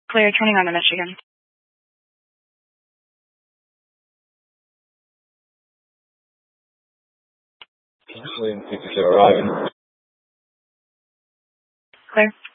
Clear, turning on to Michigan. William 67 arriving. Clear.